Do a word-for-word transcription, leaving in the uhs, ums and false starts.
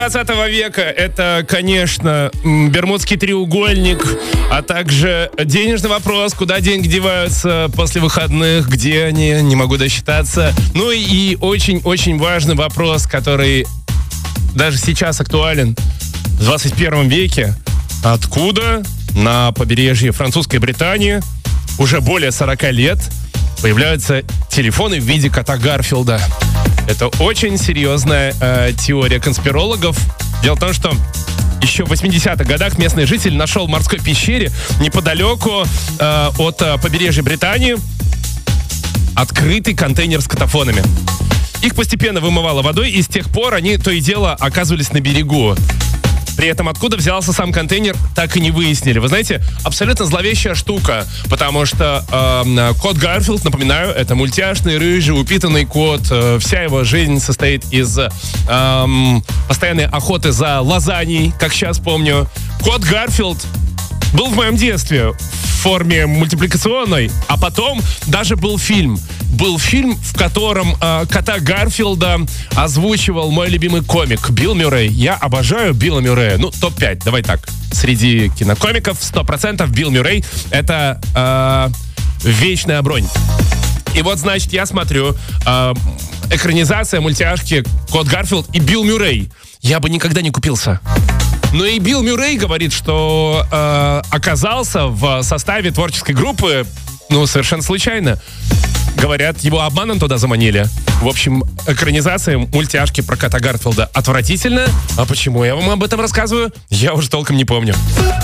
двадцатого века это, конечно, Бермудский треугольник, а также денежный вопрос, куда деньги деваются после выходных, где они, не могу досчитаться. Ну и очень-очень важный вопрос, который даже сейчас актуален в двадцать первом веке. Откуда на побережье французской Британии уже более сорока лет появляются телефоны в виде кота Гарфилда? Это очень серьезная э, теория конспирологов. Дело в том, что еще в восьмидесятых годах местный житель нашел в морской пещере неподалеку э, от э, побережья Британии открытый контейнер с котофонами. Их постепенно вымывало водой, и с тех пор они то и дело оказывались на берегу. При этом откуда взялся сам контейнер, так и не выяснили. Вы знаете, абсолютно зловещая штука, потому что э, кот Гарфилд, напоминаю, это мультяшный, рыжий, упитанный кот. Э, вся его жизнь состоит из э, постоянной охоты за лазаньей, как сейчас помню. Кот Гарфилд был в моем детстве в форме мультипликационной, а потом даже был фильм. Был фильм, в котором э, кота Гарфилда озвучивал мой любимый комик Билл Мюррей. Я обожаю Билла Мюррея. Ну, топ пять, давай так. Среди кинокомиков сто процентов Билл Мюррей — это э, вечная бронь. И вот, значит, я смотрю э, экранизация мультяшки «Кот Гарфилд» и Билл Мюррей. Я бы никогда не купился. Но и Билл Мюррей говорит, что э, оказался в составе творческой группы, ну, совершенно случайно. Говорят, его обманом туда заманили. В общем, экранизация мультяшки про кота Гарфилда отвратительна. А почему я вам об этом рассказываю, я уже толком не помню.